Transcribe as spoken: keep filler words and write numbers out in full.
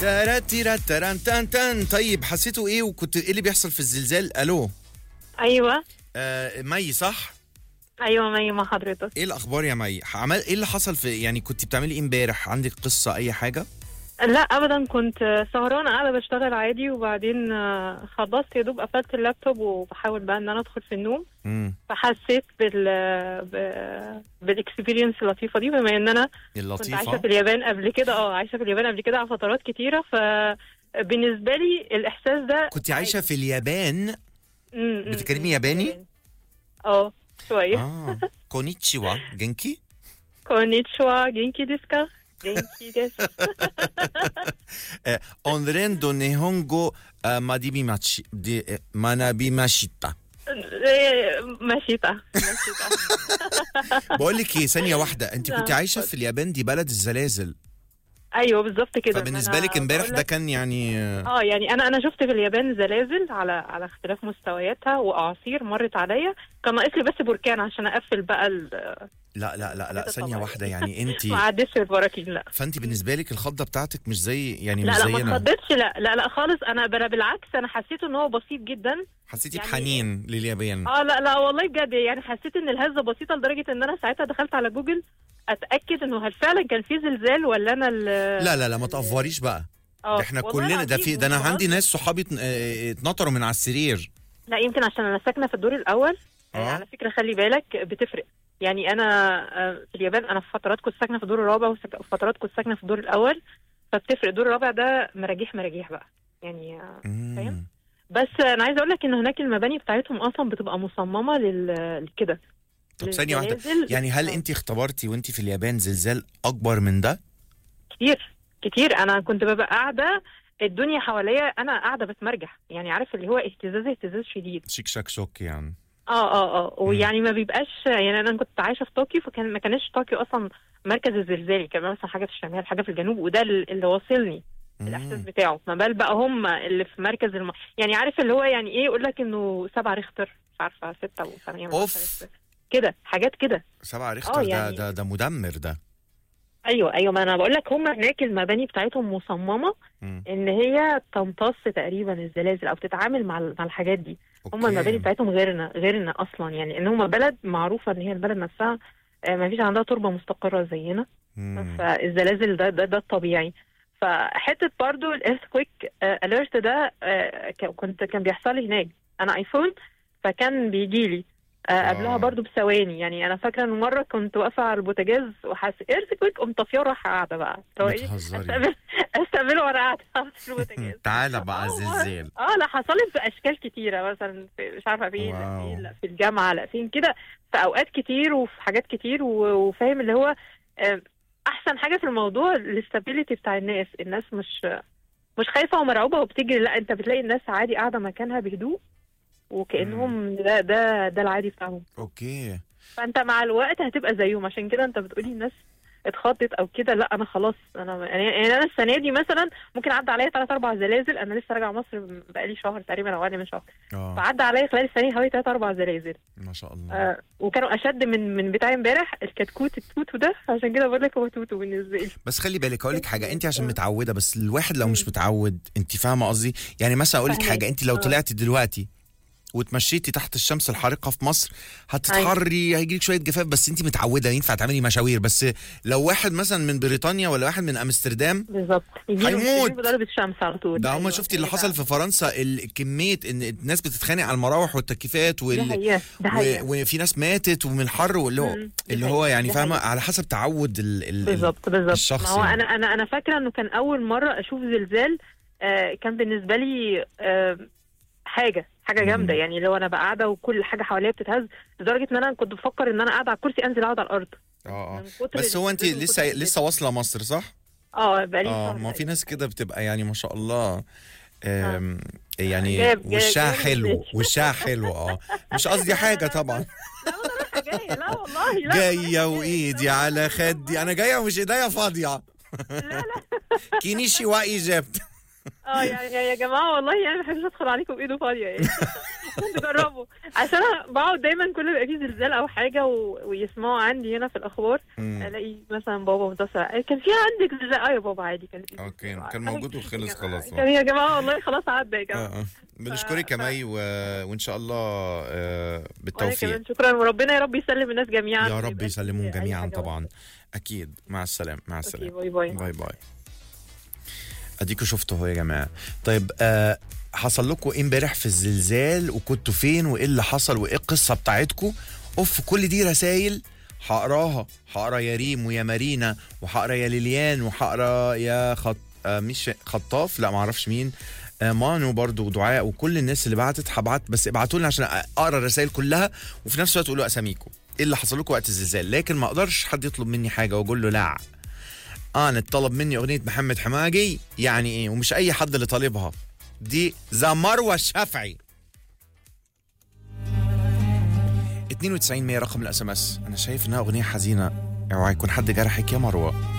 تاراتيرا تاران تان تان. طيب حسيتوا ايه وكنت ايه اللي بيحصل في الزلزال؟ الو. ايوه آه مي صح؟ ايوه مي مع حضرتك. ايه الاخبار يا مي؟ عمل ايه اللي حصل في يعني كنت بتعملي ايه امبارح؟ عندك قصه اي حاجه؟ لا ابدا، كنت سهرانه قاعده بشتغل عادي، وبعدين آه، خلصت يا دوب قفلت اللابتوب وبحاول بقى ان انا ادخل في النوم. امم فحسيت بال ب- بالاكسبيرينس اللطيفه دي، بما ان انا كنت عايشه اللطيفه. في اليابان قبل كده اه عايشه في اليابان قبل كده على فترات كتيره، فبالنسبه لي الاحساس ده كنت عايشه في اليابان؟ م- م- بتتكلمي م- ياباني؟ اه شويه. اه كونيتشيوا جنكي. كونيتشوا جينكي ديسكا جينكي ديسكا. آه، اونريندو نيهونجو آه، ماديبي ماتشي دي آه، مانابي ماشيتا. ماشيتا ماشيتا. بقول لك ايه، ثانيه واحده، انت كنت نعم. عايشه في اليابان، دي بلد الزلازل، ايوه بالظبط كده. فبالنسبه ما أنا لك امبارح بقول ده لك- كان يعني آه، اه يعني انا انا شفت في اليابان زلازل على على اختلاف مستوياتها، واعاصير مرت عليا. كان ناقص لي بس بركان عشان اقفل بقى ال- لا لا لا لا الحاجات ثانيه الطبيعية. واحده، يعني انت ما عدتش البراكين لا. فانت بالنسبه لك الخضه بتاعتك مش زي يعني لا مش لا ما زينا؟ اتخضيتش، لا لا لا خالص. انا بل- بالعكس انا حسيت ان هو بسيط جدا. حسيتي يعني- بحنين لليابان؟ اه لا لا والله بجد، يعني حسيت ان الهزه بسيطه لدرجه ان انا ساعتها دخلت على جوجل اتاكد انه هل فعلا كان في زلزال ولا انا ال لا لا لا ما تقفريش بقى، اه ده احنا والله كلنا ده العظيم في ده انا مش عندي بهزر. ناس صحابي اتن- اه، اتنطروا من على السرير. لا يمكن عشان انا ساكنه في الدور الاول. آه. آه. على فكره خلي بالك بتفرق. يعني انا آه، في اليابان انا في فترات كنت ساكنه في الدور الرابع وفي فترات كنت ساكنه في الدور الاول، فبتفرق. الدور الرابع ده مراجيح مراجيح بقى يعني آه، مم. فاهم. بس انا عايزه اقول لك ان هناك المباني بتاعتهم اصلا بتبقى مصممه لل لكده. طب ثانيه واحده، للزلازل. يعني هل آه. انت اختبرتي وانت في اليابان زلزال اكبر من ده؟ كتير كتير. انا كنت ببقى قاعده الدنيا حواليا، انا قاعده بتمرجح، يعني عارف اللي هو اهتزاز اهتزاز شديد. شيك شاك شوك يعني. اه اه اه ويعني ما بيبقاش، يعني انا كنت عايشه في طوكيو، فكان ما كانش طوكيو اصلا مركز الزلزال، كان مثلا حاجه في الشمال حاجه في الجنوب، وده اللي واصلني الاحساس مم. بتاعه. ما بال بقى هم اللي في مركز الم... يعني عارف اللي هو يعني ايه، يقول لك انه سبعة ريختر، مش عارفه ستة وثمانية من أوف. عشرة ريختر. كده حاجات كده. سبعة ريختر ده يعني- ده ده مدمر ده. ايوه ايوه ما انا بقول لك هم هناك المباني بتاعتهم مصممه مم. ان هي تمتص تقريبا الزلازل او تتعامل مع ال- مع الحاجات دي. هم أوكي. المباني بتاعتهم غيرنا غيرنا اصلا، يعني ان هم بلد معروفه ان هي البلد نفسها آه، ما فيش عندها تربه مستقره زينا. مم. فالزلازل ده ده, ده الطبيعي. فحته برضو الايرثكويك اليرت ده آه، ك- كنت كان بيحصل لي هناك. انا ايفون، فكان بيجي لي آه، قبلها آه. برضو بثواني. يعني انا فاكره ان مره كنت واقفه على البوتاجاز وحاسه ايرثكويك، قمت طافيه وراح قاعده بقى اللي هو ايه، بتهزري. استقبل استقبله وانا قاعده في البوتاجاز. تعالى بقى آه، زلزال. اه لا حصل لي في اشكال كتيره، مثلا في مش عارفه فين لا واو. فين لا في الجامعه لا فين كده، في اوقات كتير وفي حاجات كتير و- وفاهم اللي هو آه، احسن حاجه في الموضوع الاستابيليتي بتاع الناس. الناس مش مش خايفه ومرعوبه وبتجري، لا انت بتلاقي الناس عادي قاعده مكانها بهدوء، وكانهم ده ده ده العادي بتاعهم. اوكي. فانت مع الوقت هتبقى زيهم. عشان كده انت بتقولي الناس اتخضت او كده، لا انا خلاص. انا يعني يعني انا السنه دي مثلا ممكن عدى عليا ثلاث اربع زلازل. انا لسه راجعه مصر بقالي شهر تقريبا او اقل من شهر، اه فعدى عليا خلال السنه دي حوالي ثلاث اربع زلازل. ما شاء الله. آه وكانوا اشد من من بتاع امبارح الكتكوت التوتو ده، عشان كده بقول لك هو توتو بالنسبه لي. بس خلي بالك اقول لك حاجه، انت عشان آه. متعوده، بس الواحد لو مش مم. متعود، انت فاهمه قصدي؟ يعني مثلا اقول لك فاهمك. حاجه، انت لو آه. طلعتي دلوقتي وتمشيتي تحت الشمس الحارقه في مصر هتتحري، هيجيلك شويه جفاف، بس انت متعوده ينفع تعملي مشاوير. بس لو واحد مثلا من بريطانيا ولا واحد من امستردام بالظبط هيموت. بضربه الشمس على طول. ده هم أيوة. شفتي اللي أيوة حصل فعلا. في فرنسا، ال- كميه ان الناس بتتخانق على المراوح والتكييفات ده وال... حقيقة ده حقيقة. و... وفي ناس ماتت ومن الحر، واللي هو مم. دي اللي حقيقة. هو يعني دي فاهمه حقيقة. على حسب تعود ال... ال... ال- بالظبط بالظبط. الشخص ما هو يعني. انا انا انا فاكره انه كان اول مره اشوف زلزال. آه كان بالنسبه لي آه حاجه حاجه جامده، مم. يعني لو انا بقى قاعده وكل حاجه حواليا بتتهز، لدرجه ان انا كنت بفكر ان انا قاعده على الكرسي انزل اقعد على الارض. اه اه من كتر بس هو انت الاهتزاز ومن لسه كتر لسه واصله مصر صح؟ اه بقالي اه شهر ما في تقريباً. ناس كده بتبقى يعني ما شاء الله. آم، يعني جاب- جاب- وشها جاب حلو البيت. وشها حلو اه مش قصدي حاجه طبعا. لا انا رايحه جايه، لا والله لا جايه وايدي على خدي، انا جايه ومش ايديا فاضيه. لا لا كينيشي وايجبت. اه يعني يا جماعه والله يعني ما بحبش ادخل عليكم بايده فاضيه يعني. تجربوا عشان انا بقعد دايما كل ما يبقى في زلزال او حاجه و... ويسمعوا عندي هنا في الاخبار مم. الاقي مثلا بابا متصل كان في عندك زلزال. اه يا بابا عادي كان في اوكي زلزال. كان موجود وخلص خلاص. كان يا جماعه والله خلاص عدى يا جماعه. اه اه بنشكرك يا مي و... وان شاء الله آه وانا بالتوفيق. كمان شكرا وربنا يا رب يسلم الناس جميعا. يا رب يسلمون جميعا أي طبعا. اكيد. مع السلامه. مع السلامه. باي باي باي باي. اديكوا شفتوا اهو يا جماعه. طيب آه حصل لكم ايه امبارح في الزلزال وكنتوا فين وايه اللي حصل وايه القصه بتاعتكم؟ اوف كل دي رسايل هقراها. هقرا يا ريم ويا مارينا وهقرا يا ليليان وهقرا يا خط آه مش خطاف لا ما اعرفش مين آه مانو برضو ودعاء وكل الناس اللي بعتت هبعت بس ابعتوا لنا عشان اقرا الرسائل كلها وفي نفس الوقت قولوا اساميكم ايه اللي حصل لكم وقت الزلزال. لكن ما اقدرش حد يطلب مني حاجه واقول له لا. انا اتطلب مني اغنيه محمد حماقي يعني ايه ومش اي حد اللي طالبها دي ذا مروه الشافعي. اتنين وتسعين مية رقم الاس ام اس. انا شايف انها اغنيه حزينه اوعى يكون حد جرحك يا مروه.